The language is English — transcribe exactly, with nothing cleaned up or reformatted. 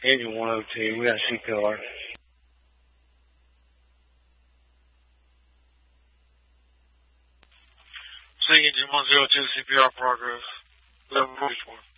Engine one oh two, we got C P R. See engine one oh two, C P R progress. eleven forty-four.